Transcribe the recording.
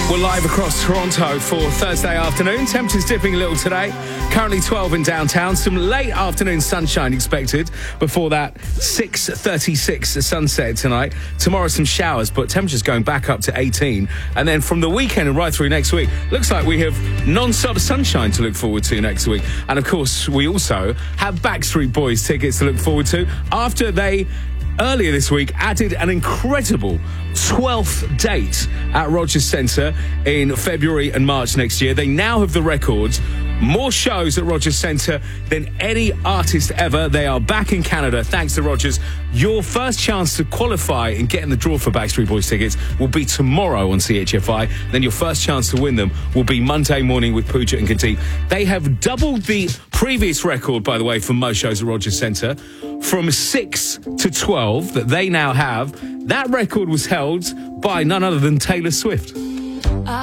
We're live across Toronto for Thursday afternoon. Temperatures dipping a little today. Currently 12 in downtown. Some late afternoon sunshine expected. Before that, 6:36 sunset tonight. Tomorrow some showers, but temperatures going back up to 18. And then from the weekend and right through next week, looks like we have non-stop sunshine to look forward to next week. And of course, we also have Backstreet Boys tickets to look forward to after they earlier this week added an incredible 12th date at Rogers Centre in February and March next year. They now have the records. More shows at Rogers Centre than any artist ever. They are back in Canada, thanks to Rogers. Your first chance to qualify and get in the draw for Backstreet Boys tickets will be tomorrow on CHFI. Then your first chance to win them will be Monday morning with Pooja and Kadeep. They have doubled the previous record, by the way, for most shows at Rogers Centre, from 6 to 12 that they now have. That record was held by none other than Taylor Swift.